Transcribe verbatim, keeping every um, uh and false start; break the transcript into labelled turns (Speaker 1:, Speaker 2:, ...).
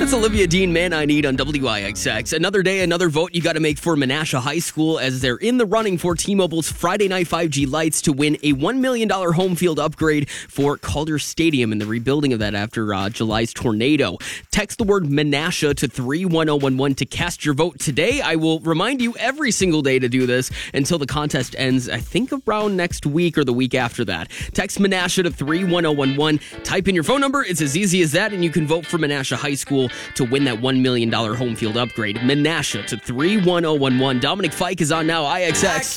Speaker 1: That's Olivia Dean, Man I Need on W I X X. Another day, another vote you got to make for Menasha High School as they're in the running for T-Mobile's Friday Night five G Lights to win a one million dollars home field upgrade for Calder Stadium and the rebuilding of that after uh, July's tornado. Text the word Menasha to three one zero one one to cast your vote today. I will remind you every single day to do this until the contest ends, I think around next week or the week after that. Text Menasha to three one zero one one. Type in your phone number. It's as easy as that, and you can vote for Menasha High School to win that one million dollars home field upgrade. Menasha to three one zero one one. Dominic Fike is on now, I X X.